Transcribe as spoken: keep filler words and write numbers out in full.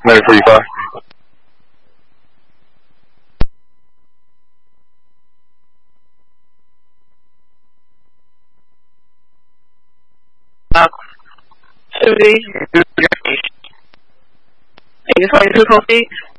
nine forty-five. Uh, Susie, I just wanted to complete.